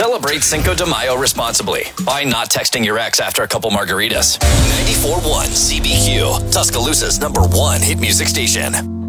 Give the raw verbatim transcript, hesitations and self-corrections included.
Celebrate Cinco de Mayo responsibly by not texting your ex after a couple margaritas. ninety-four point one C B Q, Tuscaloosa's number one hit music station.